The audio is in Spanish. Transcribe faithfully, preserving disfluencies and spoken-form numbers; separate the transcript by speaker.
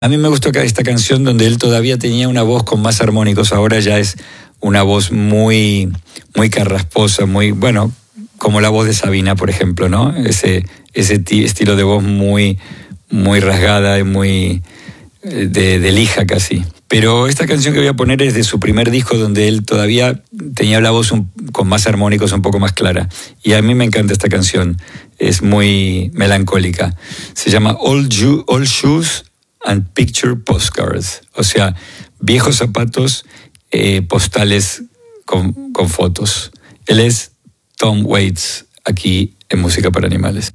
Speaker 1: A mí me gustó acá esta canción donde él todavía tenía una voz con más armónicos, ahora ya es una voz muy, muy carrasposa, muy, bueno, como la voz de Sabina, por ejemplo, ¿no? Ese, ese t- estilo de voz muy, muy rasgada y muy de, de lija casi. Pero esta canción que voy a poner es de su primer disco donde él todavía tenía la voz un, con más armónicos, un poco más clara. Y a mí me encanta esta canción, es muy melancólica. Se llama Old, Ju- Old Shoes and Picture Postcards, o sea, viejos zapatos, eh, postales con, con fotos. Él es Tom Waits, aquí en Música para Animales.